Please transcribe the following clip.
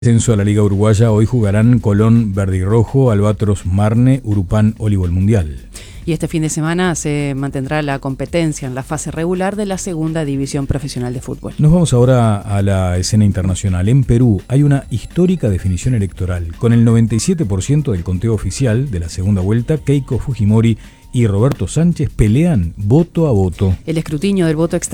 Descenso a la Liga Uruguaya, hoy jugarán Colón Verde y Rojo, Albatros Marne, Urupán Olivol Mundial. Y este fin de semana se mantendrá la competencia en la fase regular de la Segunda División Profesional de Fútbol. Nos vamos ahora a la escena internacional. En Perú hay una histórica definición electoral. Con el 97% del conteo oficial de la segunda vuelta, Keiko Fujimori y Roberto Sánchez pelean voto a voto. El escrutinio del voto extra